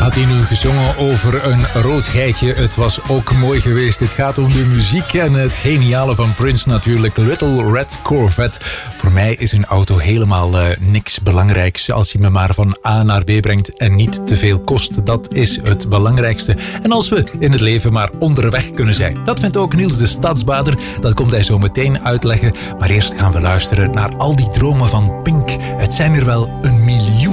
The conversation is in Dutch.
Had hij nu gezongen over een rood geitje? Het was ook mooi geweest. Dit gaat om de muziek en het geniale van Prince natuurlijk. Little Red Corvette. Voor mij is een auto helemaal niks belangrijks als hij me maar van A naar B brengt en niet te veel kost. Dat is het belangrijkste. En als we in het leven maar onderweg kunnen zijn. Dat vindt ook Niels de Stadsbader. Dat komt hij zo meteen uitleggen. Maar eerst gaan we luisteren naar al die dromen van Pink. Het zijn er wel een